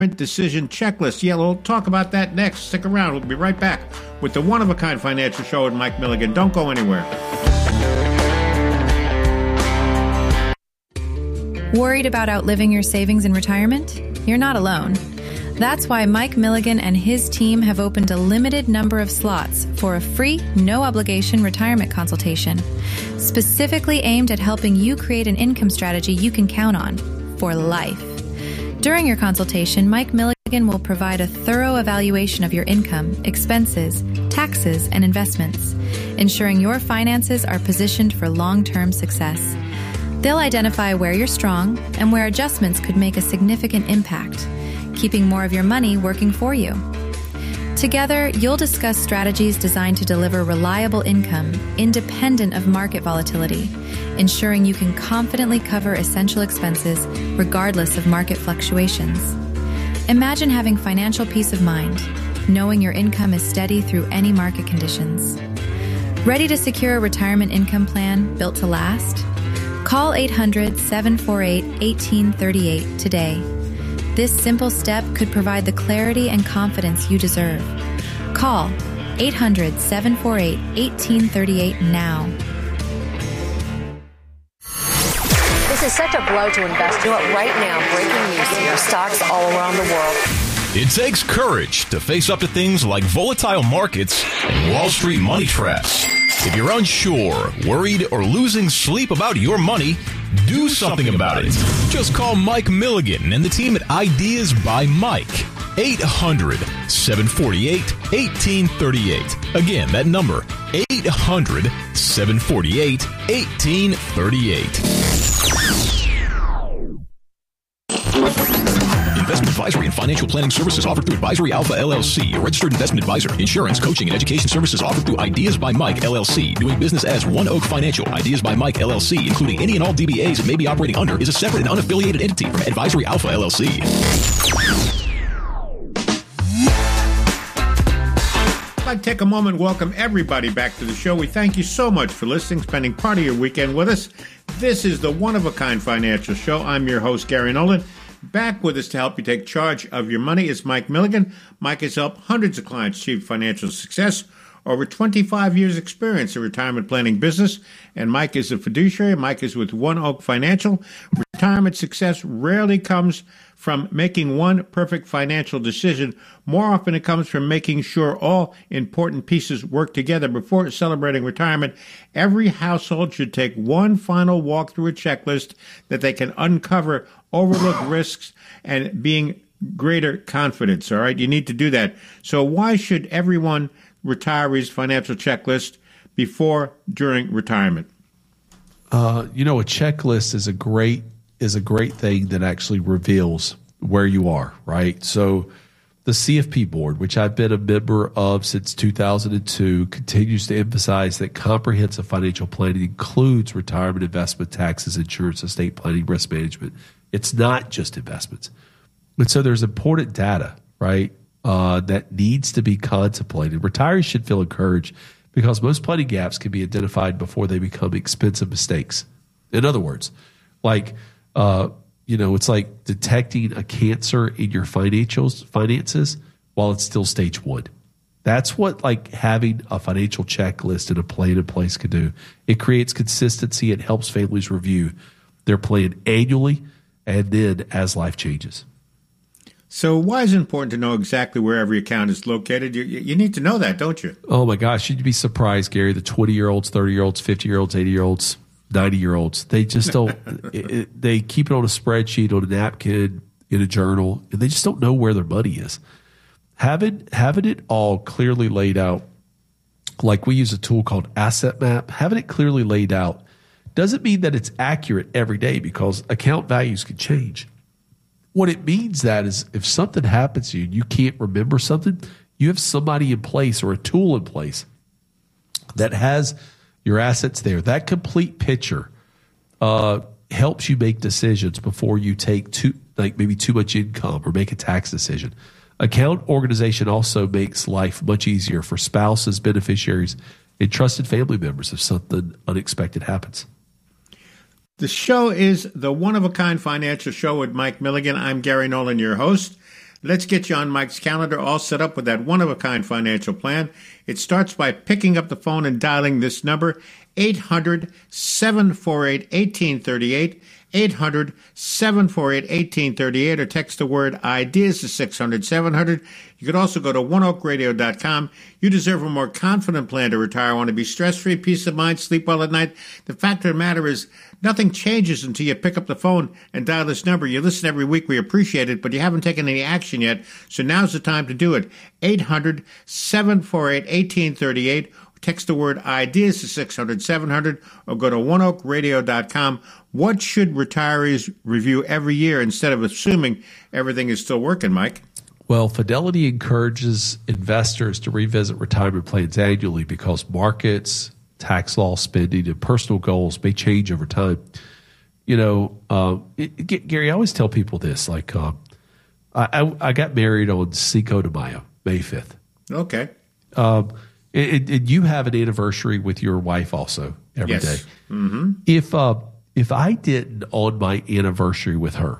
Decision checklist. Yeah, we'll talk about that next. Stick around. We'll be right back with the One of a Kind Financial Show with Mike Milligan. Don't go anywhere. Worried about outliving your savings in retirement? You're not alone. That's why Mike Milligan and his team have opened a limited number of slots for a free, no-obligation retirement consultation, specifically aimed at helping you create an income strategy you can count on for life. During your consultation, Mike Milligan will provide a thorough evaluation of your income, expenses, taxes, and investments, ensuring your finances are positioned for long-term success. They'll identify where you're strong and where adjustments could make a significant impact, keeping more of your money working for you. Together, you'll discuss strategies designed to deliver reliable income, independent of market volatility, ensuring you can confidently cover essential expenses regardless of market fluctuations. Imagine having financial peace of mind, knowing your income is steady through any market conditions. Ready to secure a retirement income plan built to last? Call 800-748-1838 today. This simple step could provide the clarity and confidence you deserve. Call 800-748-1838 now. This is such a blow to investors. Right now, breaking news here, stocks all around the world. It takes courage to face up to things like volatile markets and Wall Street money traps. If you're unsure, worried, or losing sleep about your money, do something about it. Just call Mike Milligan and the team at Ideas by Mike. 800-748-1838. Again, that number, 800-748-1838. Investment advisory and financial planning services offered through Advisory Alpha LLC, a registered investment advisor. Insurance, coaching, and education services offered through Ideas by Mike LLC. Doing business as One Oak Financial. Ideas by Mike LLC, including any and all DBAs it may be operating under, is a separate and unaffiliated entity from Advisory Alpha LLC. I'd like to take a moment and welcome everybody back to the show. We thank you so much for listening, spending part of your weekend with us. This is the One of a Kind Financial Show. I'm your host, Gary Nolan. Back with us to help you take charge of your money is Mike Milligan. Mike has helped hundreds of clients achieve financial success, over 25 years experience in retirement planning business, and Mike is a fiduciary. Mike is with One Oak Financial. Retirement success rarely comes from making one perfect financial decision. More often it comes from making sure all important pieces work together before celebrating retirement. Every household should take one final walk through a checklist that they can uncover overlooked risks and being greater confidence. All right, you need to do that. So why should everyone retiree's financial checklist before, during retirement? A checklist is a great thing that actually reveals where you are, right? So the CFP board, which I've been a member of since 2002, continues to emphasize that comprehensive financial planning includes retirement, investment, taxes, insurance, estate planning, risk management. It's not just investments. And so there's important data, right, that needs to be contemplated. Retirees should feel encouraged because most planning gaps can be identified before they become expensive mistakes. In other words, it's like detecting a cancer in your finances while it's still stage one. That's what having a financial checklist and a plan in place can do. It creates consistency. It helps families review their plan annually and then as life changes. So why is it important to know exactly where every account is located? You need to know that, don't you? Oh, my gosh. You'd be surprised, Gary. The 20-year-olds, 30-year-olds, 50-year-olds, 80-year-olds, 90-year-olds, they just don't they keep it on a spreadsheet, on a napkin, in a journal, and they just don't know where their money is. Having it all clearly laid out, like we use a tool called Asset Map, having it clearly laid out doesn't mean that it's accurate every day because account values can change. What it means that is if something happens to you and you can't remember something, you have somebody in place or a tool in place that has your assets there. That complete picture helps you make decisions before you take maybe too much income or make a tax decision. Account organization also makes life much easier for spouses, beneficiaries, and trusted family members if something unexpected happens. The show is the One of a Kind Financial Show with Mike Milligan. I'm Gary Nolan, your host. Let's get you on Mike's calendar, all set up with that one-of-a-kind financial plan. It starts by picking up the phone and dialing this number, 800-748-1838, 800-748-1838, or text the word IDEAS to 600-700. You could also go to oneoakradio.com. You deserve a more confident plan to retire. Want to be stress-free, peace of mind, sleep well at night. The fact of the matter is, nothing changes until you pick up the phone and dial this number. You listen every week. We appreciate it, but you haven't taken any action yet. So now's the time to do it. 800-748-1838. Text the word IDEAS to 600-700 or go to oneoakradio.com. What should retirees review every year instead of assuming everything is still working, Mike? Well, Fidelity encourages investors to revisit retirement plans annually because markets, tax law, spending, and personal goals may change over time. You know, Gary, I always tell people this. Like, I got married on Cinco de Mayo, May 5th. Okay. And you have an anniversary with your wife also every day. Mm-hmm. If I didn't on my anniversary with her,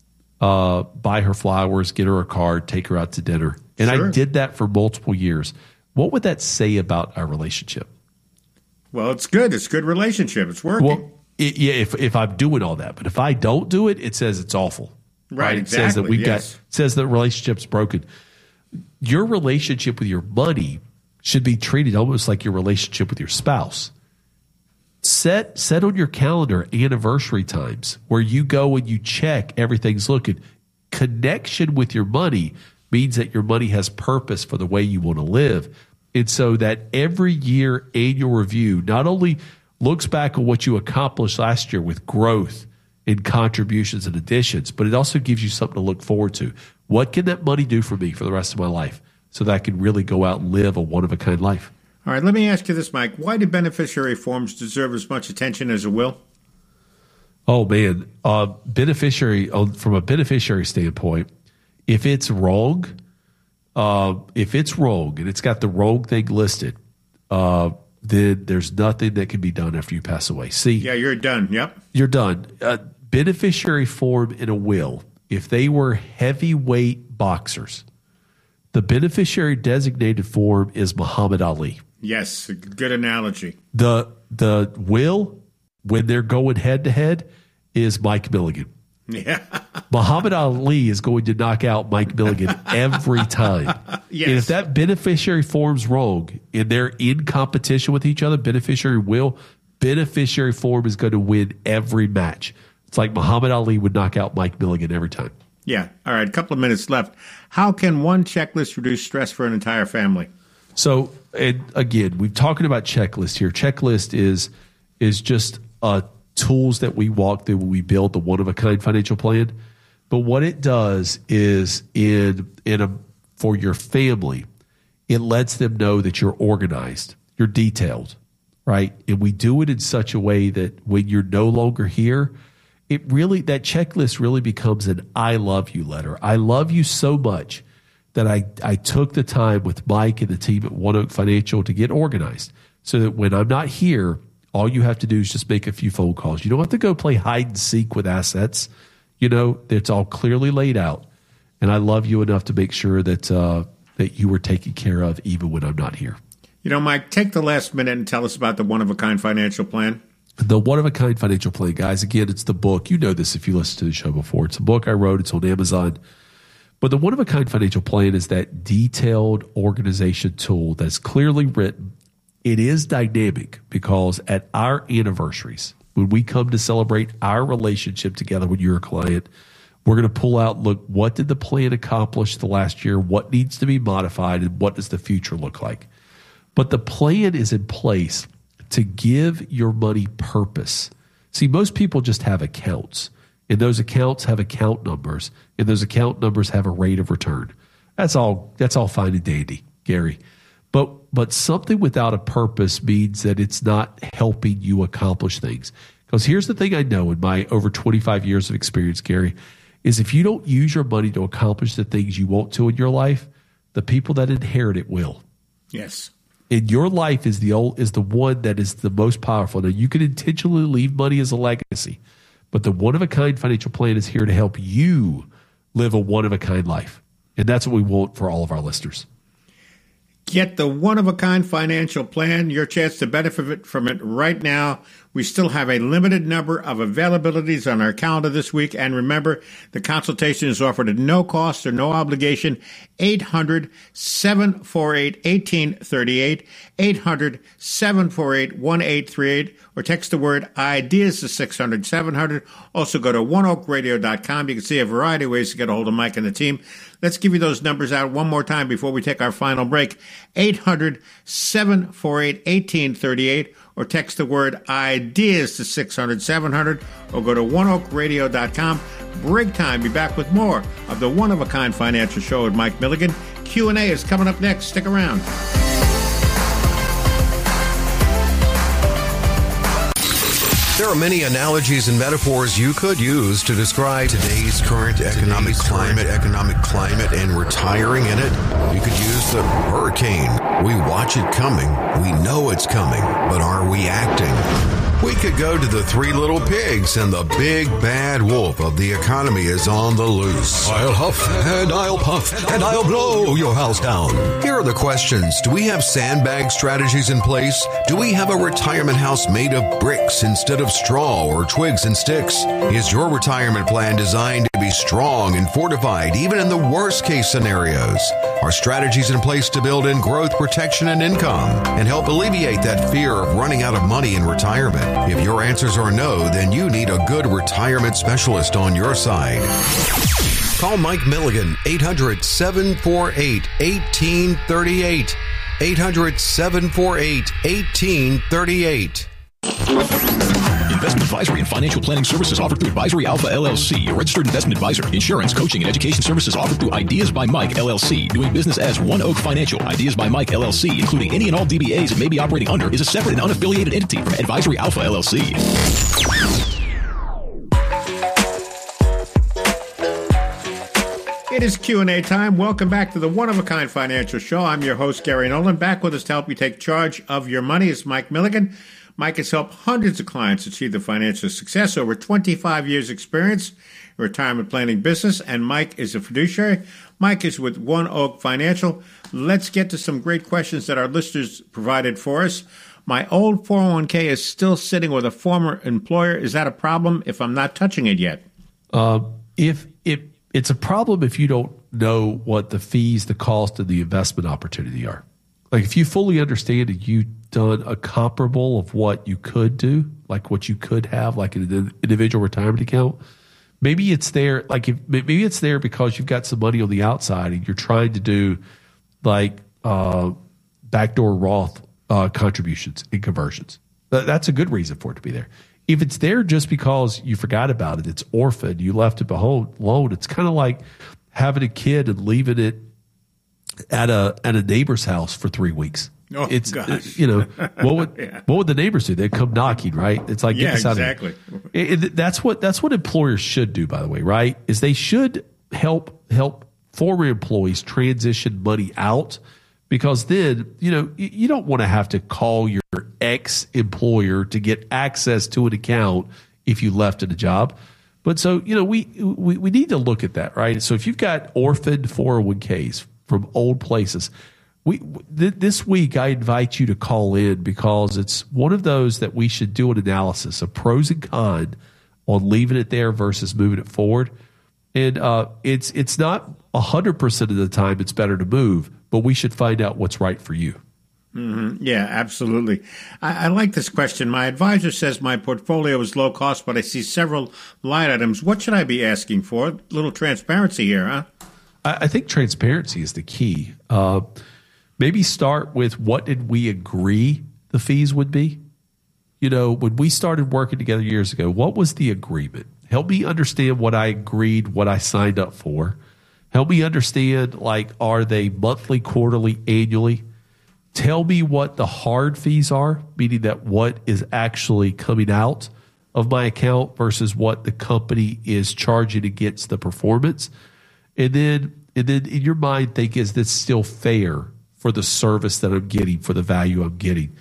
buy her flowers, get her a card, take her out to dinner, and Sure. I did that for multiple years, what would that say about our relationship? Well, it's good. It's a good relationship. It's working. Well, if I'm doing all that, but if I don't do it, it says it's awful. Right, It says that exactly, it yes. says the relationship's broken. Your relationship with your money should be treated almost like your relationship with your spouse. Set on your calendar anniversary times where you go and you check everything's looking. Connection with your money means that your money has purpose for the way you want to live. And so that every year annual review not only looks back on what you accomplished last year with growth and contributions and additions, but it also gives you something to look forward to. What can that money do for me for the rest of my life so that I can really go out and live a one-of-a-kind life? All right, let me ask you this, Mike. Why do beneficiary forms deserve as much attention as a will? Oh, man. From a beneficiary standpoint, if it's wrong, and it's got the wrong thing listed, then there's nothing that can be done after you pass away. See? Yeah, you're done. Yep. You're done. Beneficiary form in a will, if they were heavyweight boxers, the beneficiary designated form is Muhammad Ali. Yes, good analogy. The will, when they're going head to head, is Mike Milligan. Yeah. Muhammad Ali is going to knock out Mike Milligan every time. Yes. And if that beneficiary form's wrong and they're in competition with each other, beneficiary form is going to win every match. It's like Muhammad Ali would knock out Mike Milligan every time. Yeah. All right, a couple of minutes left. How can one checklist reduce stress for an entire family? So, and again, we're talking about checklist here. Checklist is just tools that we walk through when we build the one-of-a-kind financial plan. But what it does is for your family, it lets them know that you're organized, you're detailed, right? And we do it in such a way that when you're no longer here, that checklist really becomes an I love you letter. I love you so much that I took the time with Mike and the team at One Oak Financial to get organized so that when I'm not here, all you have to do is just make a few phone calls. You don't have to go play hide and seek with assets. You know, it's all clearly laid out. And I love you enough to make sure that you were taken care of even when I'm not here. You know, Mike, take the last minute and tell us about the one-of-a-kind financial plan. The One-of-a-Kind Financial Plan, guys, again, it's the book. You know this if you listened to the show before. It's a book I wrote. It's on Amazon. But the One-of-a-Kind Financial Plan is that detailed organization tool that's clearly written. It is dynamic because at our anniversaries, when we come to celebrate our relationship together when you're a client, we're going to pull out, look, what did the plan accomplish the last year? What needs to be modified? And what does the future look like? But the plan is in place to give your money purpose. See, most people just have accounts, and those accounts have account numbers, and those account numbers have a rate of return. That's all fine and dandy, Gary. But something without a purpose means that it's not helping you accomplish things. Because here's the thing I know in my over 25 years of experience, Gary, is if you don't use your money to accomplish the things you want to in your life, the people that inherit it will. Yes. And your life is the one that is the most powerful. Now, you can intentionally leave money as a legacy, but the one-of-a-kind financial plan is here to help you live a one-of-a-kind life. And that's what we want for all of our listeners. Get the one-of-a-kind financial plan, your chance to benefit from it right now. We still have a limited number of availabilities on our calendar this week. And remember, the consultation is offered at no cost or no obligation. 800-748-1838, 800-748-1838, or text the word IDEAS to 600-700. Also go to oneoakradio.com. You can see a variety of ways to get a hold of Mike and the team. Let's give you those numbers out one more time before we take our final break. 800-748-1838, or text the word IDEAS to 600-700, or go to oneoakradio.com. Break time. Be back with more of the One-of-a-Kind Financial Show with Mike Milligan. Q&A is coming up next. Stick around. There are many analogies and metaphors you could use to describe today's current economic climate, and retiring in it. You could use the hurricane. We watch it coming. We know it's coming, but are we acting? We could go to the Three Little Pigs, and the big bad wolf of the economy is on the loose. I'll huff and I'll puff and I'll blow your house down. Here are the questions. Do we have sandbag strategies in place? Do we have a retirement house made of bricks instead of straw or twigs and sticks? Is your retirement plan designed to be strong and fortified even in the worst case scenarios? Are strategies in place to build in growth, protection, and income and help alleviate that fear of running out of money in retirement? If your answers are no, then you need a good retirement specialist on your side. Call Mike Milligan, 800-748-1838. 800-748-1838. Investment advisory and financial planning services offered through Advisory Alpha LLC, a registered investment advisor. Insurance, coaching, and education services offered through Ideas by Mike LLC. Doing business as One Oak Financial. Ideas by Mike LLC, including any and all DBAs it may be operating under, is a separate and unaffiliated entity from Advisory Alpha LLC. It is Q&A time. Welcome back to the One-of-a-Kind Financial Show. I'm your host, Gary Nolan. Back with us to help you take charge of your money is Mike Milligan. Mike has helped hundreds of clients achieve their financial success, over 25 years experience in retirement planning business, and Mike is a fiduciary. Mike is with One Oak Financial. Let's get to some great questions that our listeners provided for us. My old 401k is still sitting with a former employer. Is that a problem if I'm not touching it yet? If it's a problem if you don't know what the fees, the cost, and the investment opportunity are. Like if you fully understand and you've done a comparable of what you could do, like what you could have, like an individual retirement account, maybe it's there. Maybe it's there because you've got some money on the outside and you're trying to do like backdoor Roth contributions and conversions. That's a good reason for it to be there. If it's there just because you forgot about it, it's orphaned, you left it alone. It's kind of like having a kid and leaving it at a neighbor's house for 3 weeks. Oh, it's gosh. What would the neighbors do? They'd come knocking, right? It's like, get this out of exactly. here. That's what employers should do, by the way, right? Is they should help former employees transition money out, because then you don't want to have to call your ex-employer to get access to an account if you left at a job. But so we need to look at that, right? So if you've got orphaned 401ks from old places, this week I invite you to call in, because it's one of those that we should do an analysis of pros and cons on leaving it there versus moving it forward. And it's not 100% of the time it's better to move, but we should find out what's right for you. Mm-hmm. Yeah, absolutely. I like this question. My advisor says my portfolio is low cost, but I see several line items. What should I be asking for? A little transparency here, huh? I think transparency is the key. Maybe start with, what did we agree the fees would be? When we started working together years ago, what was the agreement? Help me understand what I agreed, what I signed up for. Help me understand, are they monthly, quarterly, annually? Tell me what the hard fees are, meaning that what is actually coming out of my account versus what the company is charging against the performance. And then in your mind, think, is this still fair for the service that I'm getting, for the value I'm getting?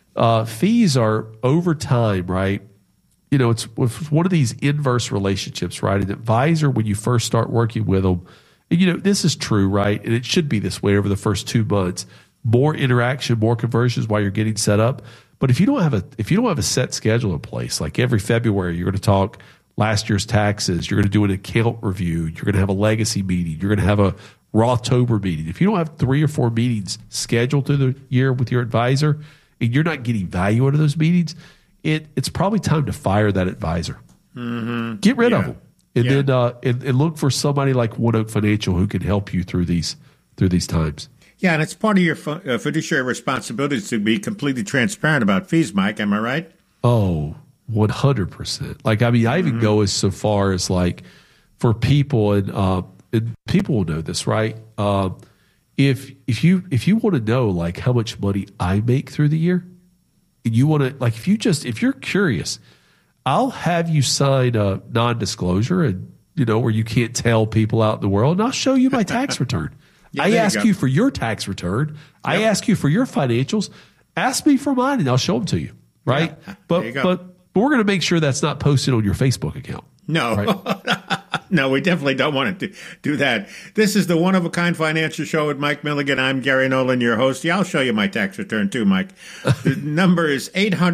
Fees are over time, right? It's one of these inverse relationships, right? An advisor, when you first start working with them, And, this is true, right? And it should be this way over the first 2 months. More interaction, more conversions while you're getting set up. But if you don't have a set schedule in place, like every February you're going to talk last year's taxes, you're going to do an account review, you're going to have a legacy meeting, you're going to have a Rothtober meeting. If you don't have 3 or 4 meetings scheduled through the year with your advisor and you're not getting value out of those meetings, it's probably time to fire that advisor. Mm-hmm. Get rid of them. And then and look for somebody like One Oak Financial who can help you through these times. Yeah, and it's part of your fiduciary responsibilities to be completely transparent about fees, Mike. Am I right? Oh, 100%. I even go as so far as for people, and people will know this, right? If you want to know how much money I make through the year, and you want to if you're curious, I'll have you sign a non-disclosure, and where you can't tell people out in the world, and I'll show you my tax return. I ask you for your tax return. Yep. I ask you for your financials. Ask me for mine, and I'll show them to you. Right? Yeah, but we're going to make sure that's not posted on your Facebook account. No. Right? No, we definitely don't want to do that. This is the One of a Kind Financial Show with Mike Milligan. I'm Gary Nolan, your host. Yeah, I'll show you my tax return too, Mike. The number is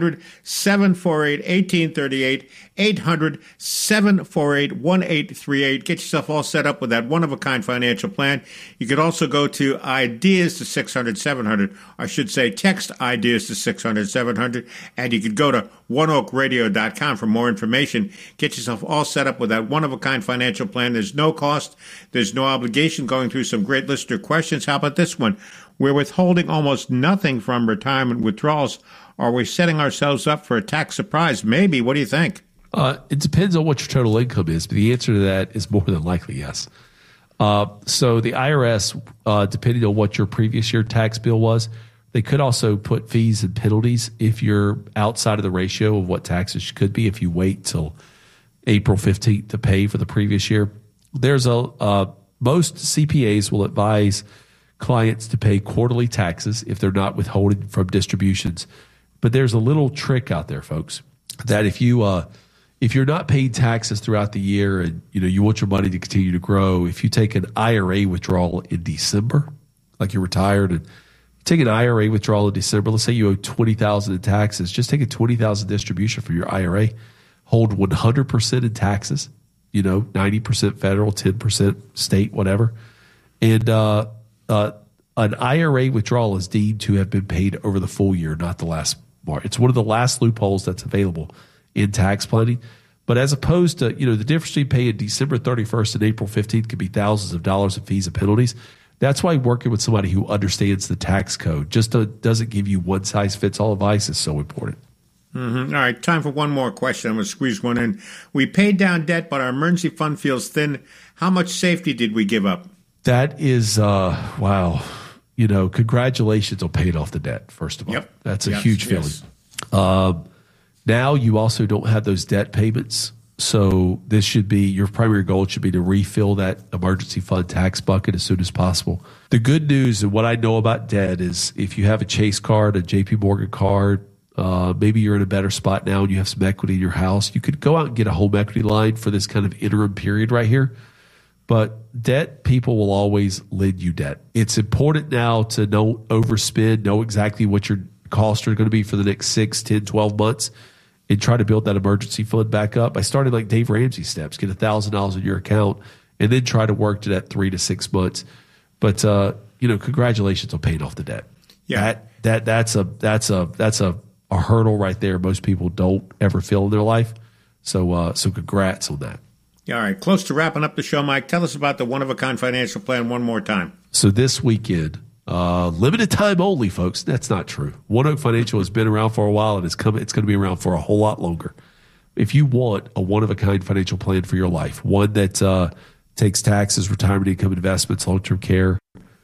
800-748-1838, 800-748-1838. Get yourself all set up with that One of a Kind financial plan. You could also go to ideas to 600-700. I should say text ideas to 600-700. And you could go to oneoakradio.com for more information. Get yourself all set up with that One of a Kind financial plan. There's no cost. There's no obligation. Going through some great listener questions. How about this one? We're withholding almost nothing from retirement withdrawals. Are we setting ourselves up for a tax surprise? Maybe. What do you think? It depends on what your total income is, but the answer to that is more than likely yes. So the IRS, depending on what your previous year tax bill was, they could also put fees and penalties if you're outside of the ratio of what taxes could be if you wait till April 15th to pay for the previous year. There's most CPAs will advise clients to pay quarterly taxes if they're not withholding from distributions. But there's a little trick out there, folks, that if you're not paying taxes throughout the year and you want your money to continue to grow, if you take an IRA withdrawal in December, like you're retired, and take an IRA withdrawal in December, let's say you owe $20,000 in taxes, just take a $20,000 distribution from your IRA, hold 100% in taxes, 90% federal, 10% state, whatever, and an IRA withdrawal is deemed to have been paid over the full year, not the last March. It's one of the last loopholes that's available in tax planning. But as opposed to, the difference between paying December 31st and April 15th could be thousands of dollars in fees and penalties. That's why working with somebody who understands the tax code just doesn't give you one-size-fits-all advice is so important. Mm-hmm. All right, time for one more question. I'm going to squeeze one in. We paid down debt, but our emergency fund feels thin. How much safety did we give up? That is, wow. Congratulations on paying off the debt, first of all. Yep. That's a huge feeling. Yes. Now you also don't have those debt payments. So this should be your primary goal should be to refill that emergency fund tax bucket as soon as possible. The good news and what I know about debt is if you have a Chase card, a JP Morgan card, maybe you're in a better spot now and you have some equity in your house, you could go out and get a home equity line for this kind of interim period right here. But debt, people will always lend you debt. It's important now to know overspend, know exactly what your costs are going to be for the next 6, 10, 12 months, and try to build that emergency fund back up. I started like Dave Ramsey steps, get $1,000 in your account, and then try to work to that 3 to 6 months. But congratulations on paying off the debt. Yeah, that's a hurdle right there. Most people don't ever feel in their life. So congrats on that. All right, close to wrapping up the show, Mike. Tell us about the One of a Kind financial plan one more time. So this weekend, limited time only, folks. That's not true. One Oak Financial has been around for a while, and it's going to be around for a whole lot longer. If you want a one of a kind financial plan for your life, one that takes taxes, retirement income, investments, long-term care,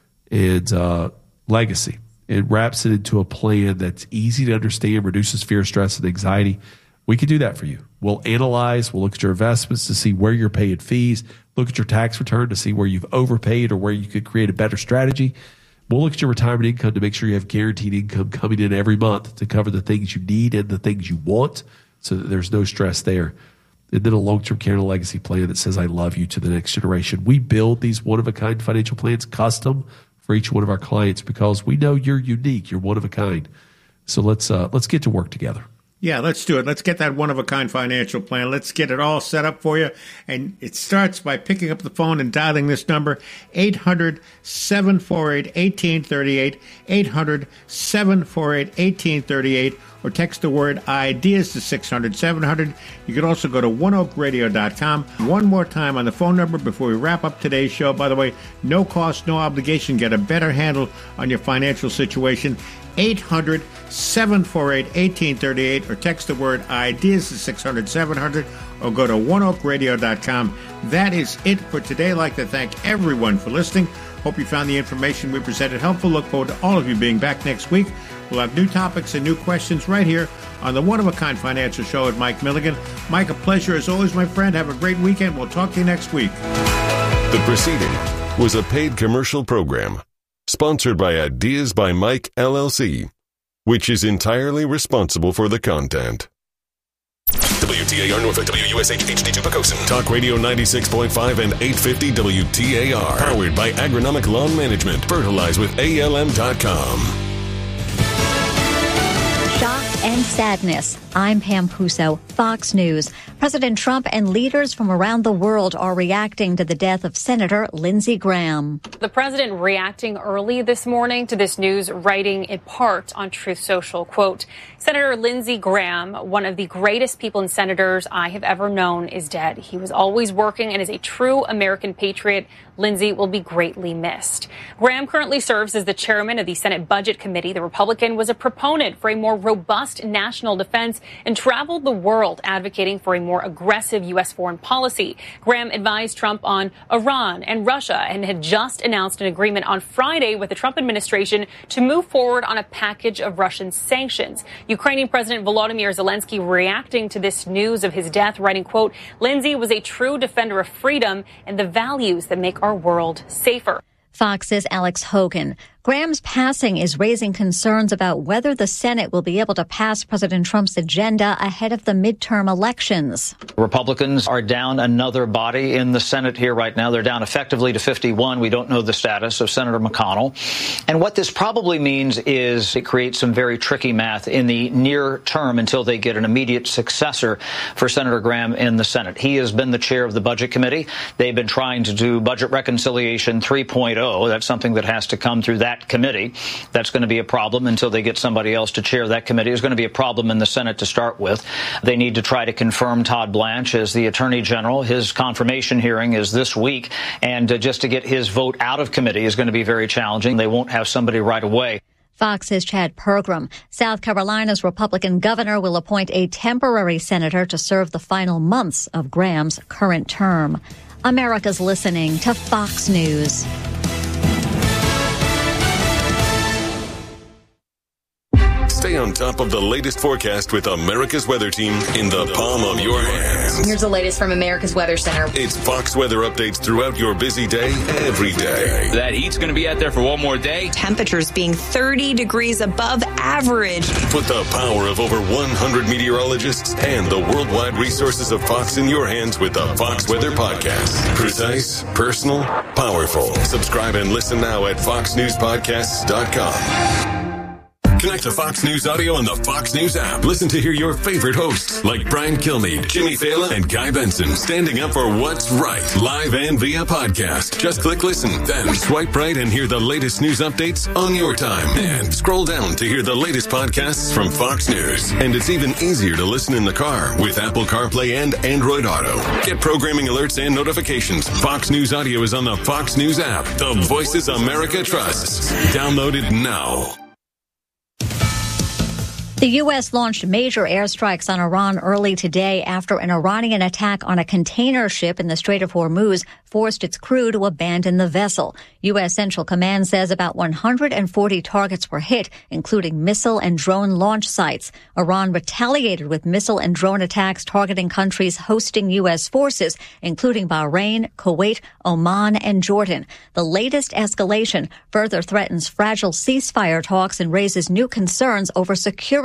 and legacy, it wraps it into a plan that's easy to understand, reduces fear, stress, and anxiety. We can do that for you. We'll analyze, we'll look at your investments to see where you're paying fees, look at your tax return to see where you've overpaid or where you could create a better strategy. We'll look at your retirement income to make sure you have guaranteed income coming in every month to cover the things you need and the things you want so that there's no stress there. and then a long-term care and a legacy plan that says, I love you to the next generation. We build these one-of-a-kind financial plans custom for each one of our clients because we know you're unique. You're one of a kind. So let's get to work together. Yeah, let's do it. Let's get that one-of-a-kind financial plan. Let's get it all set up for you. And it starts by picking up the phone and dialing this number, 800-748-1838, 800-748-1838, or text the word IDEAS to 600-700. You can also go to oneoakradio.com. One more time on the phone number before we wrap up today's show. By the way, no cost, no obligation. Get a better handle on your financial situation. 800-748-1838, or text the word IDEAS to 600-700, or go to oneoakradio.com. That is it for today. I'd like to thank everyone for listening. Hope you found the information we presented helpful. Look forward to all of you being back next week. We'll have new topics and new questions right here on the One of a Kind Financial Show with Mike Milligan. Mike, a pleasure as always, my friend. Have a great weekend. We'll talk to you next week. The preceding was a paid commercial program sponsored by Ideas by Mike, LLC, which is entirely responsible for the content. WTAR Norfolk, WUSH HD2 Pocosin. Talk Radio 96.5 and 850 WTAR. Powered by Agronomic Lawn Management. Fertilize with ALM.com. Shock and sadness. I'm Pam Puso, Fox News. President Trump and leaders from around the world are reacting to the death of Senator Lindsey Graham. The president reacting early this morning to this news, writing in part on Truth Social, quote, Senator Lindsey Graham, one of the greatest people and senators I have ever known, is dead. He was always working and is a true American patriot. Lindsey will be greatly missed. Graham currently serves as the chairman of the Senate Budget Committee. The Republican was a proponent for a more robust national defense and traveled the world advocating for a more aggressive U.S. foreign policy. Graham advised Trump on Iran and Russia and had just announced an agreement on Friday with the Trump administration to move forward on a package of Russian sanctions. Ukrainian President Volodymyr Zelensky reacting to this news of his death, writing, quote, Lindsey was a true defender of freedom and the values that make our world safer. Fox's Alex Hogan. Graham's passing is raising concerns about whether the Senate will be able to pass President Trump's agenda ahead of the midterm elections. Republicans are down another body in the Senate here right now. They're down effectively to 51. We don't know the status of Senator McConnell. And what this probably means is it creates some very tricky math in the near term until they get an immediate successor for Senator Graham in the Senate. He has been the chair of the Budget Committee. They've been trying to do Budget Reconciliation 3.0. That's something that has to come through that committee. That's going to be a problem until they get somebody else to chair that committee. It's going to be a problem in the Senate to start with. They need to try to confirm Todd Blanche as the Attorney General. His confirmation hearing is this week, and just to get his vote out of committee is going to be very challenging. They won't have somebody right away. Fox's Chad Pergram. South Carolina's Republican governor will appoint a temporary senator to serve the final months of Graham's current term. America's listening to Fox News. Stay on top of the latest forecast with America's Weather Team in the palm of your hands. Here's the latest from America's Weather Center. It's Fox weather updates throughout your busy day, every day. That heat's going to be out there for one more day. Temperatures being 30 degrees above average. Put the power of over 100 meteorologists and the worldwide resources of Fox in your hands with the Fox Weather Podcast. Precise, personal, powerful. Subscribe and listen now at foxnewspodcasts.com. Connect to Fox News Audio on the Fox News app. Listen to hear your favorite hosts like Brian Kilmeade, Jimmy Fallon, and Guy Benson standing up for what's right, live and via podcast. Just click listen, then swipe right and hear the latest news updates on your time. And scroll down to hear the latest podcasts from Fox News. And it's even easier to listen in the car with Apple CarPlay and Android Auto. Get programming alerts and notifications. Fox News Audio is on the Fox News app. The voices America trusts. Download it now. The U.S. launched major airstrikes on Iran early today after an Iranian attack on a container ship in the Strait of Hormuz forced its crew to abandon the vessel. U.S. Central Command says about 140 targets were hit, including missile and drone launch sites. Iran retaliated with missile and drone attacks targeting countries hosting U.S. forces, including Bahrain, Kuwait, Oman, and Jordan. The latest escalation further threatens fragile ceasefire talks and raises new concerns over security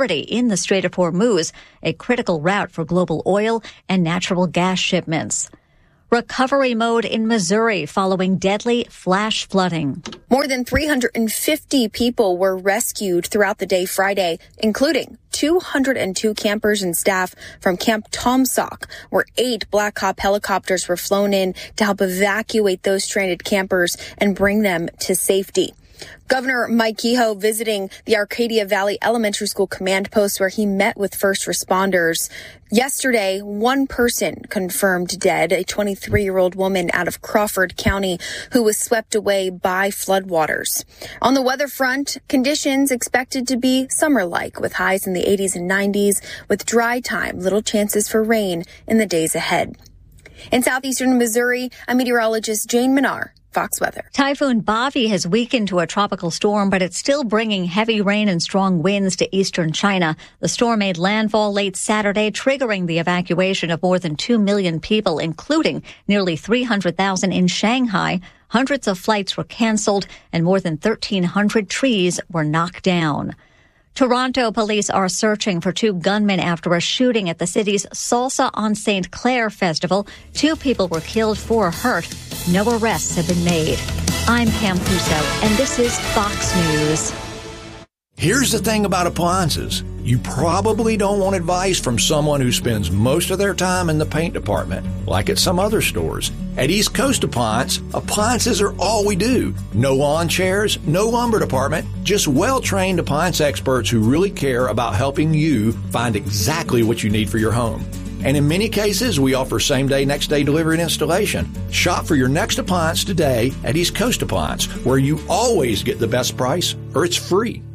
security in the Strait of Hormuz, a critical route for global oil and natural gas shipments. Recovery mode in Missouri following deadly flash flooding. More than 350 people were rescued throughout the day Friday, including 202 campers and staff from Camp Tomsock, where 8 Black Hawk helicopters were flown in to help evacuate those stranded campers and bring them to safety. Governor Mike Kehoe visiting the Arcadia Valley Elementary School command post where he met with first responders. Yesterday, one person confirmed dead, a 23-year-old woman out of Crawford County who was swept away by floodwaters. On the weather front, conditions expected to be summer-like with highs in the 80s and 90s with dry time, little chances for rain in the days ahead. In southeastern Missouri, I'm meteorologist Jane Minar. Fox Weather. Typhoon Bavi has weakened to a tropical storm, but it's still bringing heavy rain and strong winds to eastern China. The storm made landfall late Saturday, triggering the evacuation of more than 2 million people, including nearly 300,000 in Shanghai. Hundreds of flights were canceled and more than 1,300 trees were knocked down. Toronto police are searching for 2 gunmen after a shooting at the city's Salsa on St. Clair festival. 2 people were killed, 4 hurt. No arrests have been made. I'm Pam Puso, and this is Fox News. Here's the thing about appliances. You probably don't want advice from someone who spends most of their time in the paint department, like at some other stores. At East Coast Appliance, appliances are all we do. No lawn chairs, no lumber department, just well-trained appliance experts who really care about helping you find exactly what you need for your home. And in many cases, we offer same-day, next-day delivery and installation. Shop for your next appliance today at East Coast Appliance, where you always get the best price or it's free.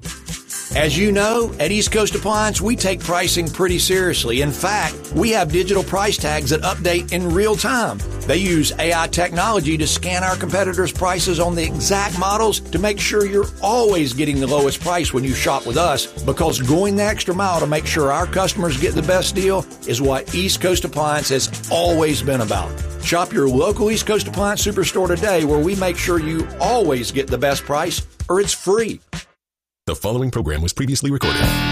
As you know, at East Coast Appliance, we take pricing pretty seriously. In fact, we have digital price tags that update in real time. They use AI technology to scan our competitors' prices on the exact models to make sure you're always getting the lowest price when you shop with us, because going the extra mile to make sure our customers get the best deal is what East Coast Appliance has always been about. Shop your local East Coast Appliance Superstore today, where we make sure you always get the best price or it's free. The following program was previously recorded.